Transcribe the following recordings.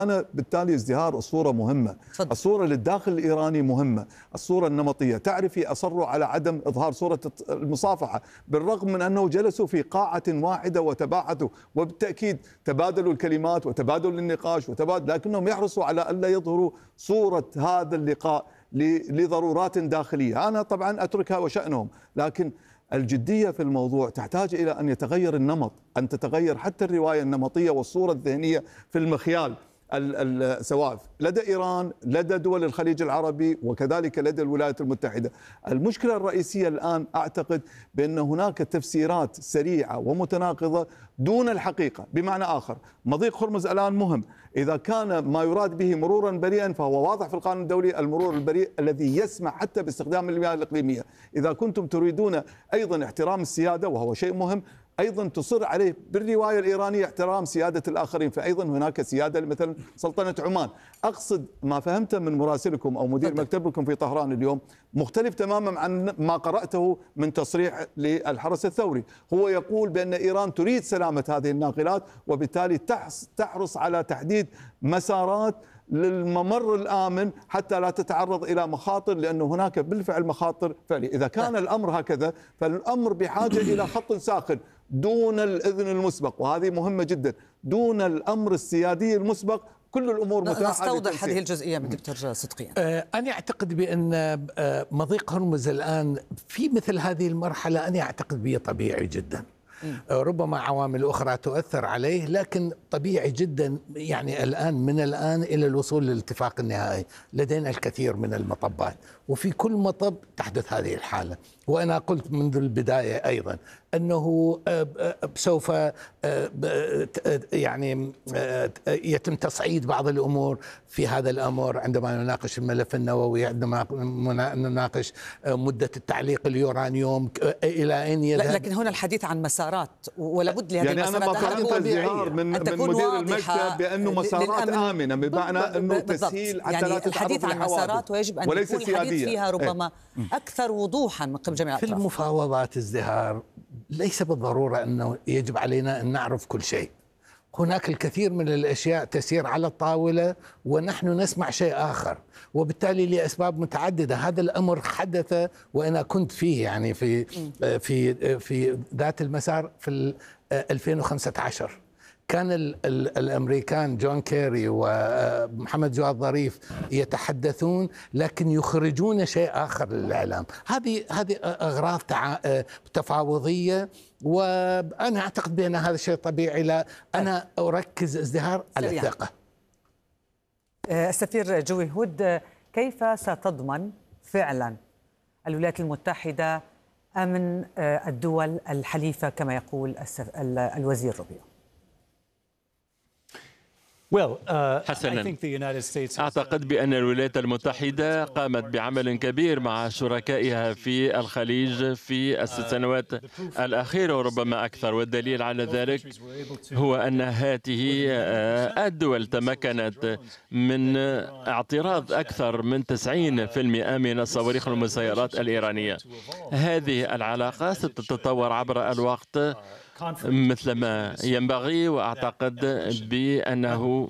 أنا بالتالي ازدهار الصورة مهمة. فضل. الصورة للداخل الإيراني مهمة، الصورة النمطية. تعرفي أصروا على عدم إظهار صورة المصافحة بالرغم من أنه جلسوا في قاعة واحدة وتباعثوا، وبالتأكيد تبادلوا الكلمات وتبادلوا النقاش لكنهم يحرصوا على ألا يظهروا صورة هذا اللقاء لضرورات داخلية. أنا طبعا أتركها وشأنهم، لكن الجدية في الموضوع تحتاج إلى أن يتغير النمط، أن تتغير حتى الرواية النمطية والصورة الذهنية في المخيال، سواء لدى إيران، لدى دول الخليج العربي، وكذلك لدى الولايات المتحدة. المشكلة الرئيسية الآن أعتقد بأن هناك تفسيرات سريعة ومتناقضة دون الحقيقة. بمعنى آخر، مضيق هرمز الآن مهم، إذا كان ما يراد به مرورا بريئا فهو واضح في القانون الدولي، المرور البريء الذي يسمح حتى باستخدام المياه الإقليمية. إذا كنتم تريدون أيضا احترام السيادة وهو شيء مهم، أيضا تصر عليه بالرواية الإيرانية احترام سيادة الآخرين، فأيضا هناك سيادة مثلا سلطنة عمان. أقصد ما فهمته من مراسلكم أو مدير مكتبكم في طهران اليوم مختلف تماما عن ما قرأته من تصريح للحرس الثوري. هو يقول بأن إيران تريد سلامة هذه الناقلات، وبالتالي تحرص على تحديد مسارات للممر الآمن حتى لا تتعرض إلى مخاطر، لأن هناك بالفعل مخاطر فعلية. إذا كان الأمر هكذا فالأمر بحاجة إلى خط ساخن دون الإذن المسبق، وهذه مهمة جدا. دون الأمر السيادي المسبق كل الأمور متاحة. نستوضح هذه الجزئية من دكتور صدقي. أنا أعتقد بأن مضيق هرمز الآن في مثل هذه المرحلة أنا أعتقد به طبيعي جدا. ربما عوامل أخرى تؤثر عليه، لكن طبيعي جدا. يعني من الآن إلى الوصول للاتفاق النهائي لدينا الكثير من المطبات، وفي كل مطب تحدث هذه الحالة. وأنا قلت منذ البداية أيضا أنه سوف يعني يتم تصعيد بعض الأمور في هذا الأمر عندما نناقش الملف النووي، عندما نناقش مدة التعليق اليورانيوم إلى أين يذهب. لكن هنا الحديث عن مسارات، ولابد لهذه يعني المسارات أنا ما فهمت ازدهار من مدير المكتب بأنه مسارات آمنة، بمعنى أنه تسهيل حتى لا تتعرض الحديث عن مسارات، ويجب أن وليس يكون الحديث فيها ربما أكثر وضوحا من قبل جميع الأطراف. في المفاوضات ازدهار ليس بالضرورة أنه يجب علينا أن نعرف كل شيء. هناك الكثير من الأشياء تسير على الطاولة ونحن نسمع شيء آخر، وبالتالي لأسباب متعددة. هذا الأمر حدث وأنا كنت فيه، يعني في ذات المسار في 2015 كان الأمريكان جون كيري ومحمد جواد ظريف يتحدثون لكن يخرجون شيء آخر للإعلام. هذه أغراض تفاوضية، وأنا أعتقد بأن هذا شيء طبيعي. لا، أنا أركز ازدهار على الثقة. السفير جوي هود، كيف ستضمن فعلا الولايات المتحدة أمن الدول الحليفة كما يقول الوزير روبيو؟ حسنا، أعتقد بأن الولايات المتحدة قامت بعمل كبير مع شركائها في الخليج في السنوات الأخيرة وربما أكثر، والدليل على ذلك هو أن هذه الدول تمكنت من اعتراض أكثر من 90% من الصواريخ والمسيرات الإيرانية. هذه العلاقة ستتطور عبر الوقت مثل ما ينبغي، وأعتقد بأنه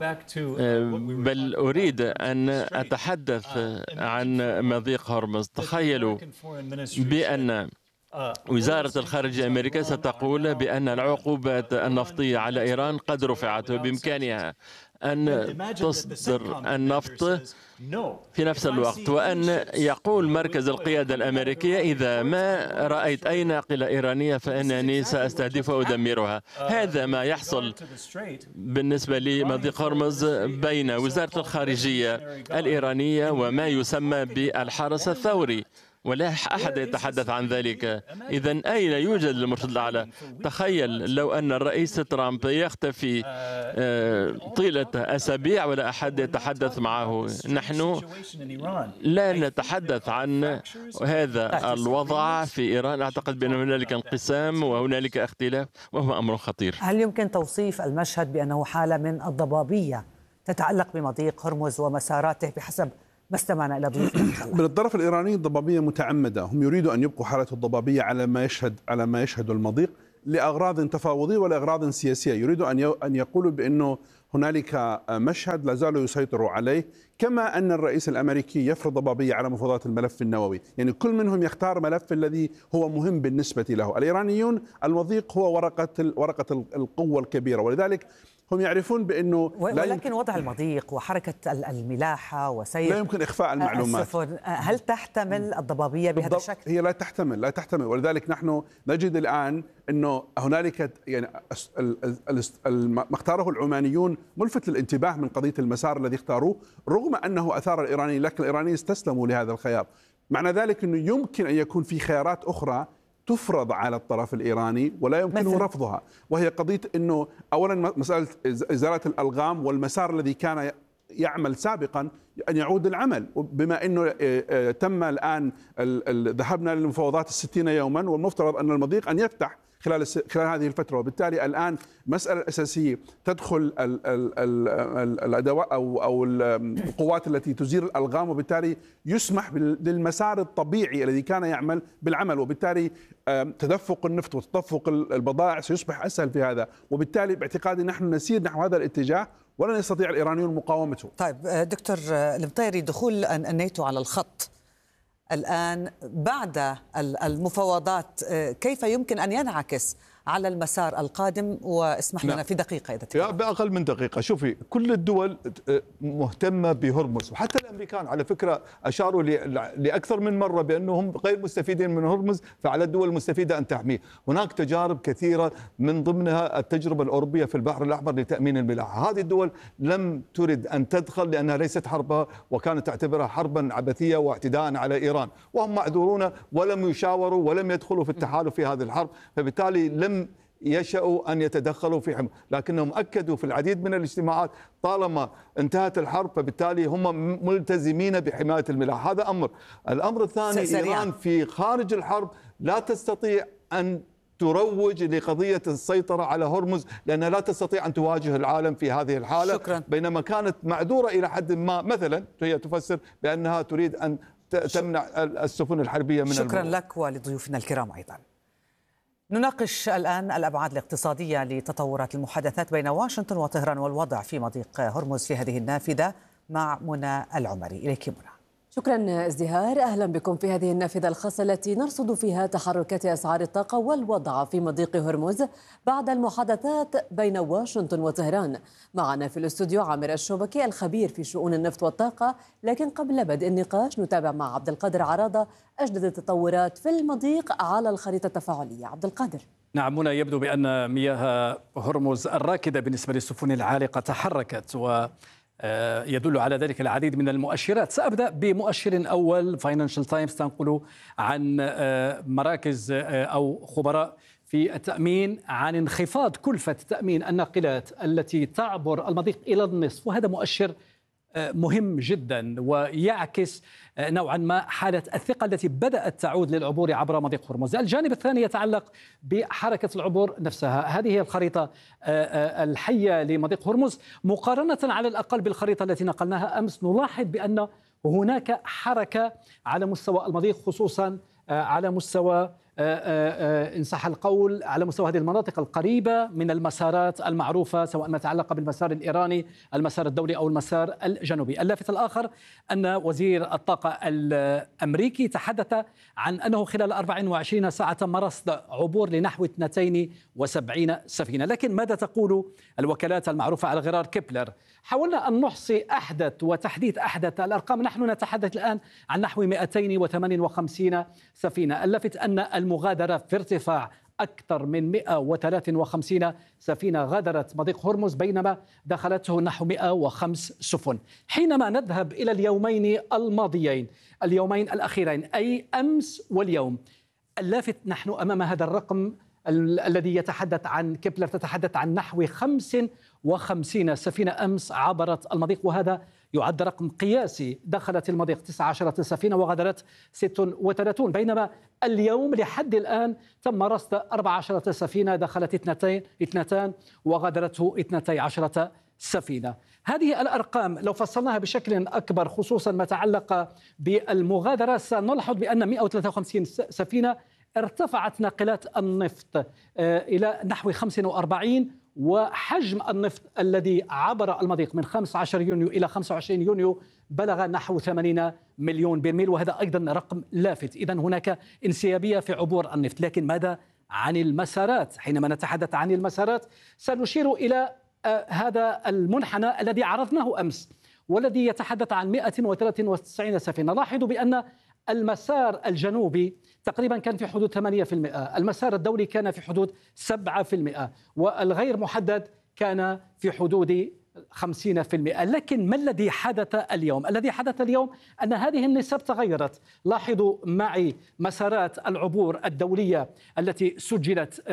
بل أريد أن أتحدث عن مضيق هرمز. تخيلوا بأن وزارة الخارجية الأمريكية ستقول بأن العقوبات النفطية على إيران قد رفعت وبإمكانها أن تصدر النفط في نفس الوقت، وأن يقول مركز القيادة الأمريكية إذا ما رأيت أي ناقلة إيرانية فإنني سأستهدفها وأدمرها. هذا ما يحصل بالنسبة لمضيق هرمز بين وزارة الخارجية الإيرانية وما يسمى بالحرس الثوري، ولا أحد يتحدث عن ذلك. إذن أين يوجد المرشد الأعلى؟ تخيل لو أن الرئيس ترامب يختفي طيلة أسابيع ولا أحد يتحدث معه. نحن لا نتحدث عن هذا الوضع في إيران. أعتقد بأن هنالك انقسام وهنالك اختلاف، وهو أمر خطير. هل يمكن توصيف المشهد بأنه حالة من الضبابية تتعلق بمضيق هرمز ومساراته بحسب ما استمعنا إلى ضيوفنا؟ من الطرف الإيراني الضبابية متعمدة، هم يريدوا أن يبقوا حالة الضبابية على ما يشهد المضيق لأغراض تفاوضية ولا أغراض سياسية. يريدوا أن يقولوا بأنه هنالك مشهد لا زالوا يسيطروا عليه، كما أن الرئيس الأمريكي يفرض ضبابية على مفاوضات الملف النووي. يعني كل منهم يختار ملف الذي هو مهم بالنسبة له. الإيرانيون المضيق هو ورقة القوة الكبيرة، ولذلك هم يعرفون بأنه ولكن وضع المضيق وحركة الملاحة وسير لا يمكن إخفاء المعلومات. هل تحتمل الضبابية بهذا الشكل؟ هي لا تحتمل، ولذلك نحن نجد الآن أنه هنالك يعني ما اختاره العمانيون ملفت للانتباه من قضية المسار الذي اختاروه، رغم أنه أثار الإيرانيين، لكن الإيرانيين استسلموا لهذا الخيار. معنى ذلك أنه يمكن أن يكون في خيارات أخرى تفرض على الطرف الإيراني ولا يمكنه رفضها، وهي قضية أنه أولا مسألة إزالة الألغام والمسار الذي كان يعمل سابقا أن يعود العمل، بما أنه تم الآن ذهبنا للمفاوضات 60 يوما، والمفترض أن المضيق أن يفتح خلال هذه الفترة. وبالتالي الآن المسألة الأساسية تدخل الأدوات أو القوات التي تزيل الألغام، وبالتالي يسمح للمسار الطبيعي الذي كان يعمل بالعمل، وبالتالي تدفق النفط وتدفق البضائع سيصبح أسهل في هذا. وبالتالي باعتقادي نحن نسير نحو هذا الاتجاه ولن يستطيع الإيرانيون مقاومته. طيب دكتور المطيري، دخول الناتو على الخط الآن بعد المفاوضات كيف يمكن أن ينعكس على المسار القادم؟ واسمح لنا في دقيقة إذا تفضل. بأقل من دقيقة. شوفي، كل الدول مهتمة بهرمز، وحتى الأمريكان على فكرة أشاروا لأكثر من مرة بأنهم غير مستفيدين من هرمز، فعلى الدول المستفيدة أن تحميه. هناك تجارب كثيرة من ضمنها التجربة الأوروبية في البحر الأحمر لتأمين الملاحة. هذه الدول لم ترد أن تدخل لأنها ليست حربها، وكانت تعتبرها حربا عبثية واعتداء على إيران، وهم معذورون ولم يشاوروا ولم يدخلوا في التحالف في هذه الحرب، فبالتالي لم يشأوا أن يتدخلوا في حمل. لكنهم أكدوا في العديد من الاجتماعات طالما انتهت الحرب فبالتالي هم ملتزمين بحماية الملاحة. هذا أمر. الأمر الثاني، إيران في خارج الحرب لا تستطيع أن تروج لقضية السيطرة على هرمز، لأنها لا تستطيع أن تواجه العالم في هذه الحالة. شكرا. بينما كانت معذورة إلى حد ما، مثلا هي تفسر بأنها تريد أن تمنع السفن الحربية من شكرا لك ولضيوفنا الكرام. أيضا نناقش الآن الأبعاد الاقتصادية لتطورات المحادثات بين واشنطن وطهران والوضع في مضيق هرمز في هذه النافذة مع منى العمري. إليك منى. شكرا ازدهار، أهلا بكم في هذه النافذة الخاصة التي نرصد فيها تحركات أسعار الطاقة والوضع في مضيق هرمز بعد المحادثات بين واشنطن وطهران. معنا في الاستوديو عامر الشوبكي الخبير في شؤون النفط والطاقة، لكن قبل بدء النقاش نتابع مع عبد القادر عراضة أجدد التطورات في المضيق على الخريطة التفاعلية. عبد القادر. نعم منى، يبدو بأن مياه هرمز الراكدة بالنسبة للسفن العالقة تحركت، ويدل على ذلك العديد من المؤشرات. سأبدأ بمؤشر أول. فاينانشال تايمز تنقل عن مراكز أو خبراء في التأمين عن انخفاض كلفة تأمين الناقلات التي تعبر المضيق إلى النصف، وهذا مؤشر مهم جدا ويعكس نوعا ما حالة الثقة التي بدأت تعود للعبور عبر مضيق هرمز. الجانب الثاني يتعلق بحركة العبور نفسها. هذه هي الخريطة الحية لمضيق هرمز مقارنة على الأقل بالخريطة التي نقلناها أمس. نلاحظ بأن هناك حركة على مستوى المضيق، خصوصا على مستوى إن صح القول على مستوى هذه المناطق القريبة من المسارات المعروفة، سواء ما يتعلق بالمسار الإيراني، المسار الدولي أو المسار الجنوبي. اللافت الآخر أن وزير الطاقة الأمريكي تحدث عن أنه خلال 24 ساعة تم رصد عبور لنحو 72 سفينة. لكن ماذا تقول الوكالات المعروفة على غرار كيبلر؟ حاولنا أن نحصي أحدث وتحديث أحدث الأرقام. نحن نتحدث الآن عن نحو 258 سفينة. اللافت أن المغادرة في ارتفاع أكثر من 153 سفينة غادرت مضيق هرمز، بينما دخلته نحو 105 سفن. حينما نذهب إلى اليومين الماضيين، اليومين الأخيرين، أي أمس واليوم، اللافت نحن أمام هذا الرقم الذي يتحدث عن كيبلر، تتحدث عن نحو 55 سفينة أمس عبرت المضيق، وهذا يعد رقم قياسي. دخلت المضيق 19 سفينة وغادرت 36، بينما اليوم لحد الآن تم رصد 14 سفينة، دخلت 2 وغادرته 12 سفينة. هذه الأرقام لو فصلناها بشكل أكبر، خصوصا ما تعلق بالمغادرة، سنلاحظ بأن 153 سفينة ارتفعت ناقلات النفط إلى نحو 45، وحجم النفط الذي عبر المضيق من 15 يونيو إلى 25 يونيو بلغ نحو 80 مليون برميل، وهذا أيضا رقم لافت. إذن هناك انسيابية في عبور النفط. لكن ماذا عن المسارات؟ حينما نتحدث عن المسارات سنشير إلى هذا المنحنى الذي عرضناه أمس والذي يتحدث عن 193 سفينة. لاحظوا بأن المسار الجنوبي تقريبا كان في حدود 8%، المسار الدولي كان في حدود 7%، والغير محدد كان في حدود 50%. لكن ما الذي حدث اليوم؟ الذي حدث اليوم أن هذه النسب تغيرت. لاحظوا معي مسارات العبور الدولية التي سجلت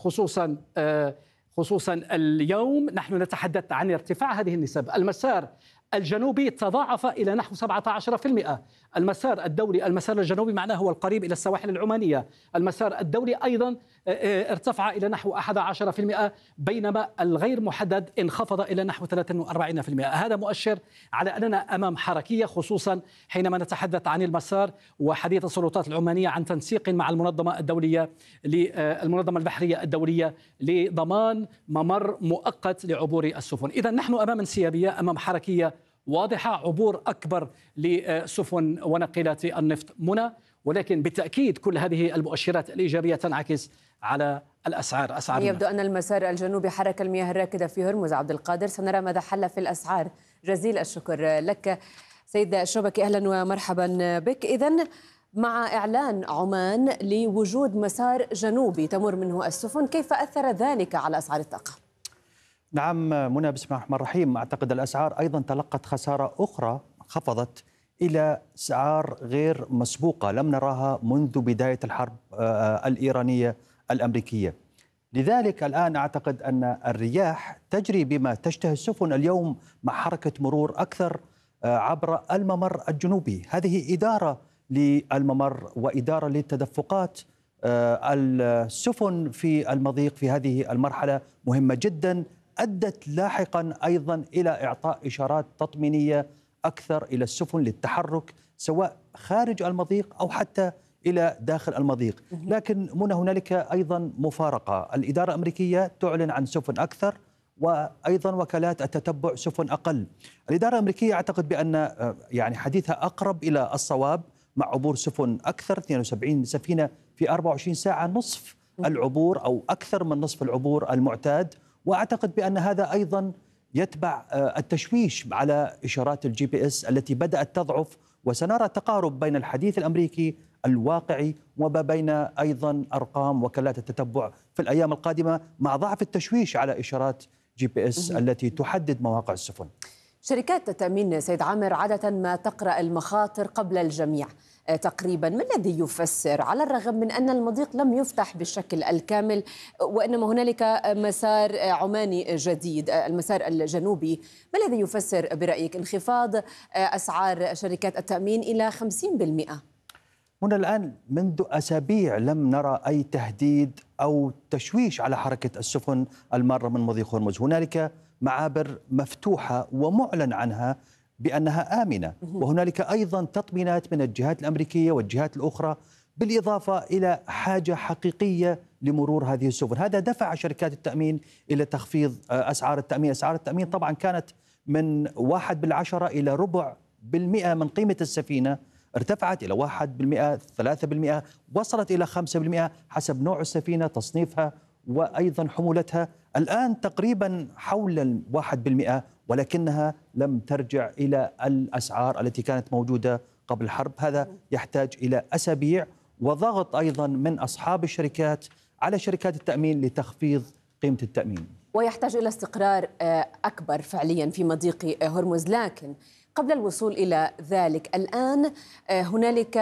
خصوصا اليوم نحن نتحدث عن ارتفاع هذه النسب. المسار الجنوبي تضاعف إلى نحو 17%. المسار الدولي، المسار الجنوبي معناه هو القريب إلى السواحل العمانية، المسار الدولي أيضا ارتفع إلى نحو 11%، بينما الغير محدد انخفض إلى نحو 43%. هذا مؤشر على أننا أمام حركية، خصوصا حينما نتحدث عن المسار وحديث السلطات العمانية عن تنسيق مع المنظمة الدولية المنظمة البحرية الدولية لضمان ممر مؤقت لعبور السفن. إذا نحن أمام انسيابية، أمام حركية واضحة، عبور أكبر لسفن وناقلات النفط منى. ولكن بالتأكيد كل هذه المؤشرات الإيجابية تنعكس على الأسعار. يبدو أن المسار الجنوبي حرك المياه الراكدة في هرمز. عبد القادر، سنرى ماذا حل في الأسعار. جزيل الشكر لك سيد الشبكي، أهلا ومرحبا بك. إذن مع إعلان عمان لوجود مسار جنوبي تمر منه السفن، كيف أثر ذلك على أسعار الطاقة؟ نعم منى، بسم الله الرحمن الرحيم. أعتقد الأسعار أيضا تلقت خسارة أخرى، خفضت إلى أسعار غير مسبوقة لم نراها منذ بداية الحرب الإيرانية الأمريكية. لذلك الآن أعتقد أن الرياح تجري بما تشتهي السفن اليوم مع حركة مرور أكثر عبر الممر الجنوبي. هذه إدارة للممر وإدارة للتدفقات. السفن في المضيق في هذه المرحلة مهمة جدا، أدت لاحقا أيضا إلى إعطاء إشارات تطمينية أكثر إلى السفن للتحرك سواء خارج المضيق أو حتى إلى داخل المضيق. لكن هنالك أيضا مفارقة، الإدارة الأمريكية تعلن عن سفن أكثر وأيضا وكالات التتبع سفن أقل. الإدارة الأمريكية أعتقد بأن يعني حديثها أقرب إلى الصواب مع عبور سفن أكثر، 72 سفينة في 24 ساعة، نصف العبور أو أكثر من نصف العبور المعتاد. وأعتقد بأن هذا أيضا يتبع التشويش على إشارات الGPS التي بدأت تضعف، وسنرى تقارب بين الحديث الأمريكي الواقعي وما بين أيضا أرقام وكالات التتبع في الأيام القادمة مع ضعف التشويش على إشارات GPS التي تحدد مواقع السفن. شركات التأمين سيد عامر عادة ما تقرأ المخاطر قبل الجميع تقريبا. ما الذي يفسر، على الرغم من أن المضيق لم يفتح بالشكل الكامل وإنما هنالك مسار عماني جديد المسار الجنوبي، ما الذي يفسر برأيك انخفاض أسعار شركات التأمين إلى 50%؟ هنا الآن منذ أسابيع لم نرى أي تهديد أو تشويش على حركة السفن المارة من مضيق هرمز. هنالك معابر مفتوحة ومعلن عنها بأنها آمنة، وهنالك أيضا تطمينات من الجهات الأمريكية والجهات الأخرى، بالإضافة إلى حاجة حقيقية لمرور هذه السفن. هذا دفع شركات التأمين إلى تخفيض أسعار التأمين. أسعار التأمين طبعا كانت من 1/10 إلى 0.4% من قيمة السفينة، ارتفعت إلى 1%، 3%، وصلت إلى 5% حسب نوع السفينة، تصنيفها وأيضا حمولتها. الآن تقريبا حول 1%، ولكنها لم ترجع إلى الأسعار التي كانت موجودة قبل الحرب. هذا يحتاج إلى أسابيع وضغط أيضا من أصحاب الشركات على شركات التأمين لتخفيض قيمة التأمين، ويحتاج إلى استقرار أكبر فعليا في مضيق هرمز. لكن قبل الوصول إلى ذلك الآن هنالك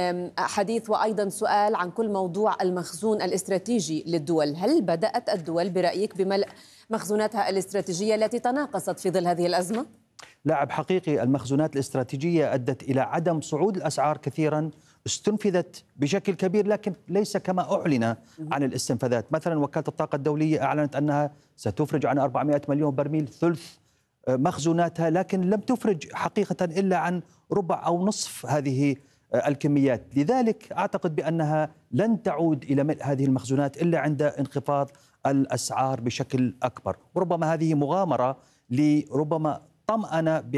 حديث وأيضا سؤال عن كل موضوع المخزون الاستراتيجي للدول. هل بدأت الدول برأيك بملء مخزوناتها الاستراتيجية التي تناقصت في ظل هذه الأزمة؟ لاعب حقيقي. المخزونات الاستراتيجية أدت إلى عدم صعود الأسعار كثيرا، استنفذت بشكل كبير لكن ليس كما أعلن عن الاستنفاذات. مثلا وكالة الطاقة الدولية أعلنت أنها ستفرج عن 400 مليون برميل، ثلث مخزوناتها، لكن لم تفرج حقيقة إلا عن ربع أو نصف هذه الكميات. لذلك أعتقد بأنها لن تعود إلى ملء هذه المخزونات إلا عند انخفاض الأسعار بشكل أكبر، وربما هذه مغامرة لربما طمأنة